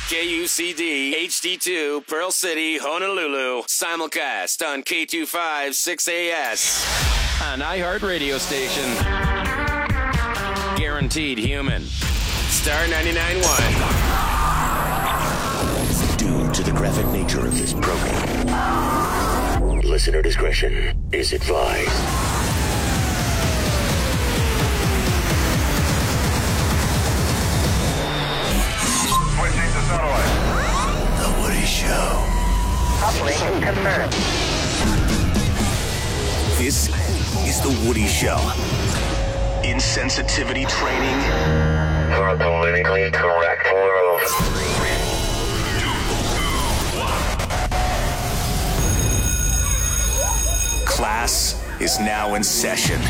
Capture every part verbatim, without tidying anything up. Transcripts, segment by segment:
K U C D, H D two, Pearl City, Honolulu. Simulcast on K two five six A S. An iHeart radio station. Guaranteed human. Star ninety-nine point one. Due to the graphic nature of this program, listener discretion is advised. Switching to satellite. The Woody Show. Operation confirmed. This is The Woody Show. Insensitivity training For a politically correct world. Class is now in session.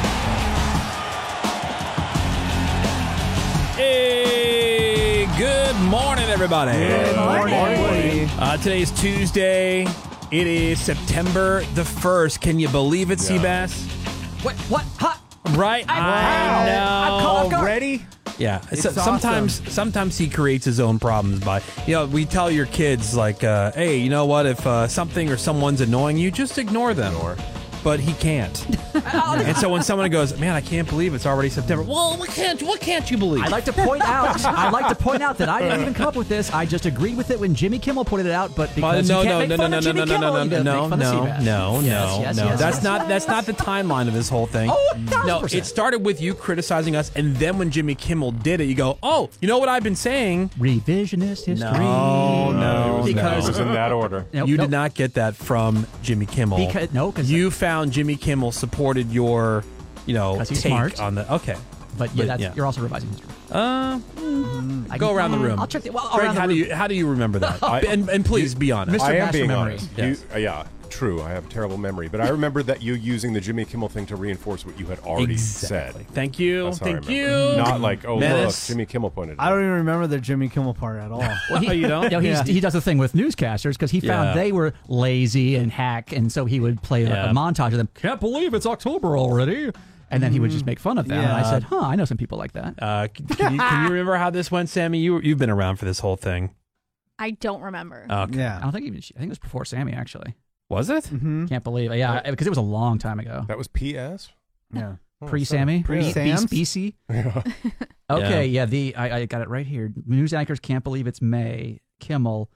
Hey, good morning, everybody. Good morning. Uh, today's Tuesday. It is September the first. Can you believe it, Seabass? What? What? Hot? Right? I, Wow. know. I'm caught off guard. Already? Yeah. It's So- sometimes, awesome. sometimes he creates his own problems by, you know, we tell your kids like, uh, hey, you know what? If uh, something or someone's annoying you, just ignore them. But he can't. And so when someone goes, man, I can't believe it's already September. Well, what can't what can't you believe? I'd like to point out. I'd like to point out that I didn't even come up with this. I just agreed with it when Jimmy Kimmel pointed it out. But Well, because no, you no, can't no, make no, fun no, of no, Jimmy no, Kimmel, no, you no, gotta no, make fun of no, Seabass. no, Yes, no, yes, no. yes, That's yes, not yes. that's not the timeline of this whole thing. Oh, a thousand No, percent. it started with you criticizing us, and then when Jimmy Kimmel did it, you go, "Oh, you know what I've been saying?" Revisionist history. No, no, Because- no. It was in that order. Nope, You nope. did not get that from Jimmy Kimmel. Because- no, 'cause- you found Jimmy Kimmel supported your, you know, 'Cause he's take smart. on the. Okay, But yeah, But, that's, yeah. you're also revising history. uh, I go can- around the room. I'll check the. Well, Greg, around the how do room. you how do you remember that? I- and, and please be honest. Mister I am Master being Memory. honest. Yes. You, uh, yeah, true. I have a terrible memory, but I remember that you using the Jimmy Kimmel thing to reinforce what you had already Exactly. said. Thank you. That's how I Thank remember. you. Not like, oh Menace. look, Jimmy Kimmel pointed. It I don't out. even remember the Jimmy Kimmel part at all. Well, he, Oh, you don't? know, he's, Yeah. He does the thing with newscasters because he found Yeah. they were lazy and hack, and so he would play a- Yeah. a, montage of them. Can't believe it's October already. And then he would just make fun of them. And I Yeah. said, huh, I know some people like that. Uh, c- can, you, can you remember how this went, Sammy? You you've been around for this whole thing. I don't remember. Okay. I Yeah. don't think even, I think it was before Sammy, actually. Was it? Mm-hmm. Can't believe it. Yeah, because it was a long time ago. That was P S. Yeah. Oh, Pre-Sammy? Pre-Sams? B C? Yeah. Okay, yeah, the I, I got it right here. News anchors can't believe it's May. Kimmel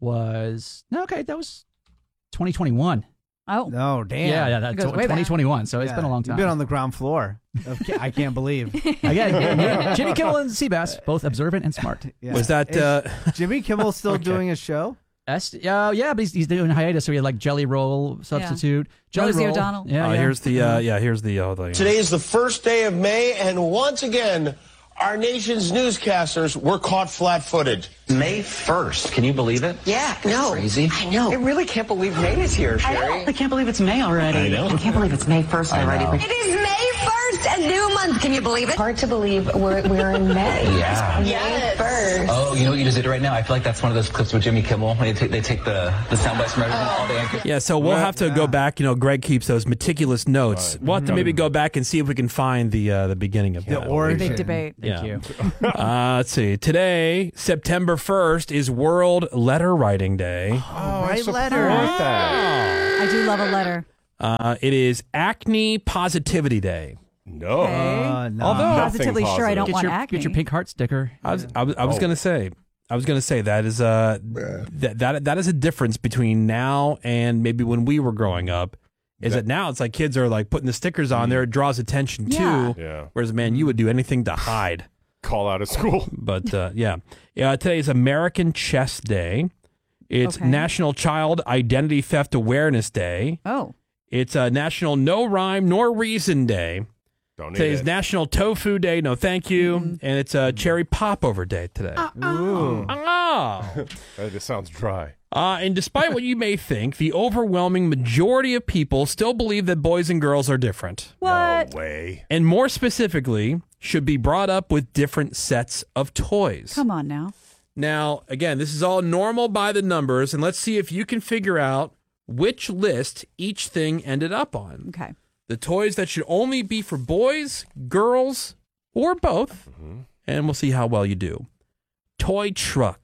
was... No, okay, that was twenty twenty-one. Oh, Oh, damn. Yeah, yeah, that's It goes way back. twenty twenty-one, so it's Yeah. been a long time. You've been on the ground floor. of Ki- I can't believe. Again, Jimmy Kimmel and Seabass, both observant and smart. Yeah. Was that? Is Uh, Jimmy Kimmel still Okay. doing a show? S- uh, yeah, but he's, he's doing hiatus, so he had like Jelly Roll substitute. Jelly Rosie Roll. O'Donnell. Yeah, uh, yeah. here's the. Uh, yeah, here's the. Uh, the Today is the first day of May, and once again, our nation's newscasters were caught flat-footed. May first. Can you believe it? Yeah, no. Crazy. I know. I really can't believe May is here, I know. Sherry. I can't believe it's May already. I know. I can't believe it's May first I already. know. It is May first, a new month. Can you believe it? Hard to believe we're, we're in May. Yeah. May first. Oh, you know what you just did right now? I feel like that's one of those clips with Jimmy Kimmel when they take, they take the, the sound bites from everything, all the anchors. Yeah, so we'll have to go back. You know, Greg keeps those meticulous notes. Right. We'll have to maybe go back and see if we can find the uh, the beginning of The that. origin. big debate. Thank Yeah. you. Uh, let's see. Today, September first, is World Letter Writing Day. Oh, Write I support letters. that. I do love a letter. Uh, it is Acne Positivity Day. No. Okay. Uh, no. Although- Nothing Positively sure I don't Get want your, acne. get your pink heart sticker. I was I was, I was Oh. going to say I was going to say that is uh that, that that is a difference between now and maybe when we were growing up. Is that now it's like kids are like putting the stickers on there, it draws attention Yeah. too. Yeah. Whereas man, you would do anything to hide. Call out of school. But uh, yeah, yeah. Today is American Chess Day. It's Okay. National Child Identity Theft Awareness Day. Oh, It's uh, National No Rhyme Nor Reason Day. Don't Today eat is it. National Tofu Day. No, thank you. Mm-hmm. And it's uh, Cherry Popover Day today. Ooh. Oh. That just sounds dry. Uh, and despite what you may think, the overwhelming majority of people still believe that boys and girls are different. what? No way. And more specifically, should be brought up with different sets of toys. Come on now. Now, again, this is all normal by the numbers, and let's see if you can figure out which list each thing ended up on. Okay. The toys that should only be for boys, girls, or both, and we'll see how well you do. Toy trucks.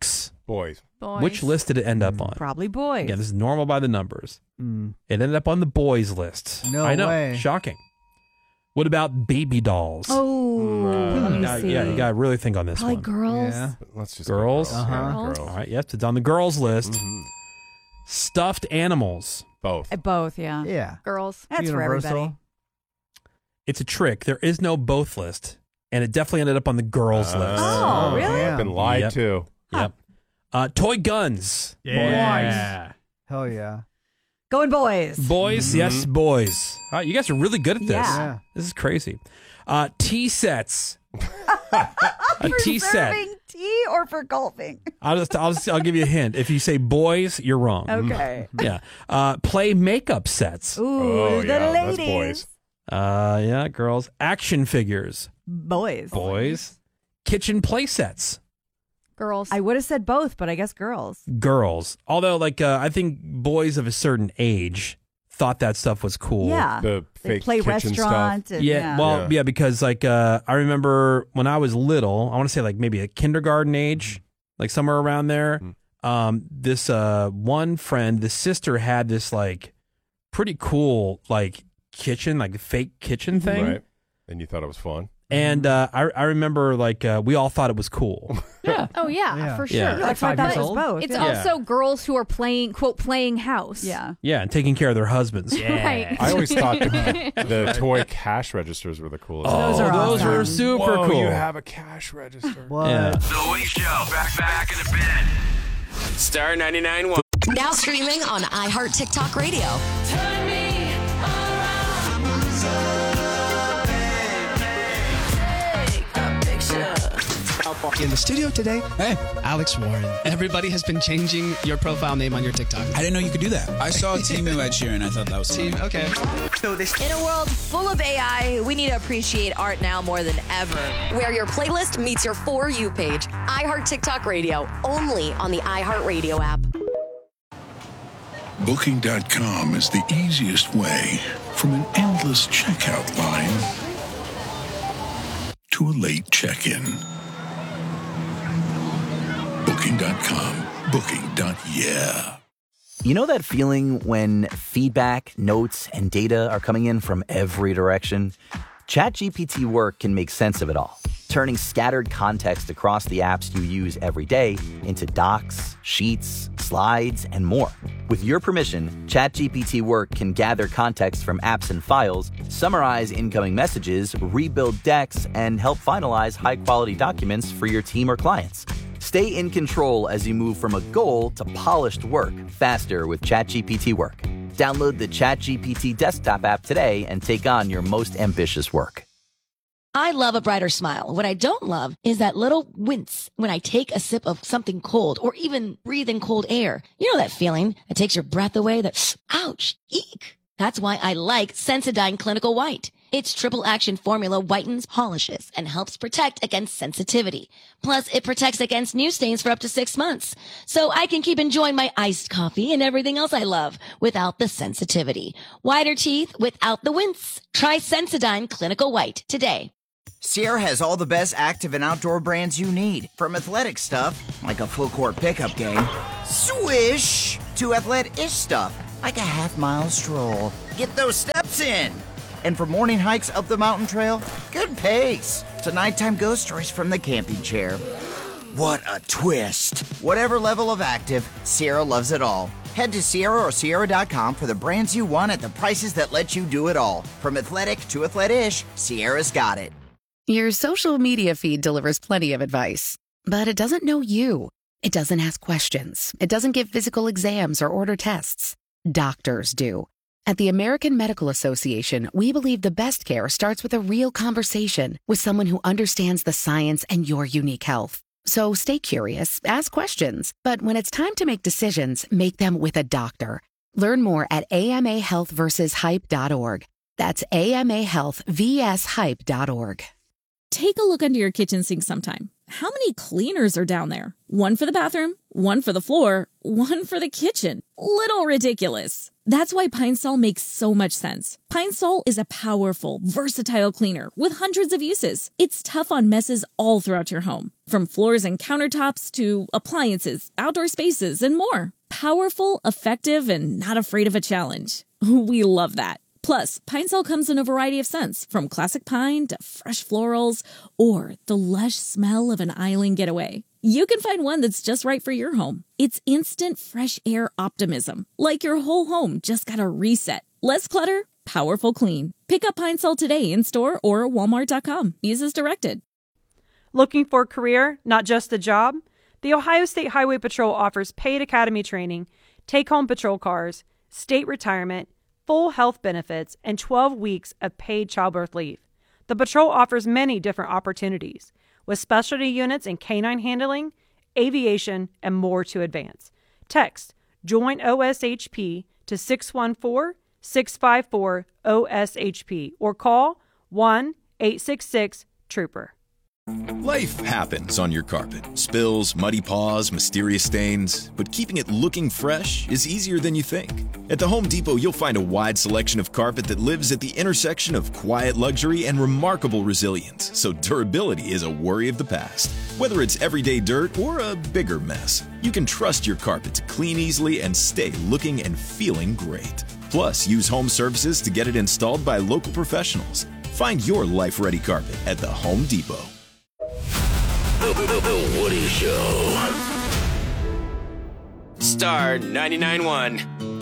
Boys. Boys. Which list did it end up on? Probably boys. Yeah, this is normal by the numbers. Mm. It ended up on the boys list. No I know. way. Shocking. What about baby dolls? Oh, let me Now, see. yeah, you got to really think on this Probably one. girls. Yeah. Let's just Girls. Go girls. Uh-huh. Yeah, Girls. girls. All right, yes, it's on the girls list. Mhm. Stuffed animals. Both. Uh, Both, yeah. Yeah. Girls. That's for Universal. everybody. It's a trick. There is no both list, and it definitely ended up on the girls Uh, list. Oh, really? I've been lied Yep. to. Yep. Uh, toy guns. Yeah. Hell yeah. Going boys. Boys, Mm-hmm. yes, boys. All right, you guys are really good at this. Yeah. Yeah. This is crazy. Uh, tea sets. A For tea set. serving tea or for golfing? I'll just, I'll just, I'll give you a hint. If you say boys, you're wrong. Okay. Yeah. Uh, play makeup sets. Ooh, Oh, the yeah, ladies. that's boys. Uh, yeah, girls. Action figures. Boys. Boys. Kitchen play sets. Girls. I would have said both, but I guess girls. Girls. Although, like, uh, I think boys of a certain age thought that stuff was cool. Yeah. The They fake play kitchen restaurant. stuff. And, Yeah, yeah. well, Yeah. yeah, because like uh, I remember when I was little, I want to say like maybe a kindergarten age, like somewhere around there. Mm. Um, this uh, one friend, the sister had this like pretty cool like kitchen, like fake kitchen thing, Right. And you thought it was fun. and uh, I I remember like uh, we all thought it was cool. yeah. Oh yeah, Yeah. for sure. Yeah. You're like five But years old. Both. It's yeah. also girls who are playing quote playing house. yeah. Yeah, and taking care of their husbands. Right. I always thought the, the toy cash registers were the coolest. Oh, Those are those awesome. were super Whoa, cool. You have a cash register. What? Yeah. The Lee Show. Back, back in the bed. Star ninety-nine one. Now streaming on iHeart TikTok Radio. In the studio today, Hey, Alex Warren. Everybody has been changing your profile name on your TikTok. I didn't know you could do that. I saw Timu Ed Sheeran. I thought that was Team, okay. In a world full of A I, we need to appreciate art now more than ever. Where your playlist meets your For You page. iHeart TikTok Radio, only on the iHeart Radio app. Booking dot com is the easiest way from an endless checkout line to a late check-in. Booking dot com. Booking. Yeah. You know that feeling when feedback, notes, and data are coming in from every direction? ChatGPT Work can make sense of it all, turning scattered context across the apps you use every day into docs, sheets, slides, and more. With your permission, ChatGPT Work can gather context from apps and files, summarize incoming messages, rebuild decks, and help finalize high-quality documents for your team or clients. Stay in control as you move from a goal to polished work faster with ChatGPT Work. Download the ChatGPT desktop app today and take on your most ambitious work. I love a brighter smile. What I don't love is that little wince when I take a sip of something cold or even breathe in cold air. You know that feeling that takes your breath away, that ouch, eek. That's why I like Sensodyne Clinical White. Its triple action formula whitens, polishes, and helps protect against sensitivity. Plus, it protects against new stains for up to six months. So I can keep enjoying my iced coffee and everything else I love without the sensitivity. Whiter teeth without the wince. Try Sensodyne Clinical White today. Sierra has all the best active and outdoor brands you need. From athletic stuff, like a full court pickup game, swish, to athletic-ish stuff, like a half mile stroll. Get those steps in. And for morning hikes up the mountain trail, good pace. To nighttime ghost stories from the camping chair. What a twist. Whatever level of active, Sierra loves it all. Head to Sierra or Sierra dot com for the brands you want at the prices that let you do it all. From athletic to athletic-ish, Sierra's got it. Your social media feed delivers plenty of advice, but it doesn't know you. It doesn't ask questions. It doesn't give physical exams or order tests. Doctors do. At the American Medical Association, we believe the best care starts with a real conversation with someone who understands the science and your unique health. So stay curious, ask questions, but when it's time to make decisions, make them with a doctor. Learn more at A M A health versus hype dot org. That's A M A health versus hype dot org. Take a look under your kitchen sink sometime. How many cleaners are down there? One for the bathroom, one for the floor, one for the kitchen. Little ridiculous. That's why Pine Sol makes so much sense. Pine Sol is a powerful, versatile cleaner with hundreds of uses. It's tough on messes all throughout your home, from floors and countertops to appliances, outdoor spaces, and more. Powerful, effective, and not afraid of a challenge. We love that. Plus, Pine Sol comes in a variety of scents, from classic pine to fresh florals or the lush smell of an island getaway. You can find one that's just right for your home. It's instant fresh air optimism, like your whole home just got a reset. Less clutter, powerful clean. Pick up Pine Sol today in store or walmart dot com. Use as directed. Looking for a career, not just a job? The Ohio State Highway Patrol offers paid academy training, take-home patrol cars, state retirement, full health benefits, and twelve weeks of paid childbirth leave. The patrol offers many different opportunities, with specialty units in canine handling, aviation, and more to advance. Text JOIN O S H P to six one four, six five four, O S H P or call one eight six six, TROOPER. Life happens on your carpet. Spills, muddy paws, mysterious stains. But keeping it looking fresh is easier than you think. At the Home Depot, you'll find a wide selection of carpet that lives at the intersection of quiet luxury and remarkable resilience, so durability is a worry of the past. Whether it's everyday dirt or a bigger mess, you can trust your carpet to clean easily and stay looking and feeling great. Plus, use home services to get it installed by local professionals. Find your life-ready carpet at the Home Depot. The, the, the Woody Show. Star ninety-nine point one.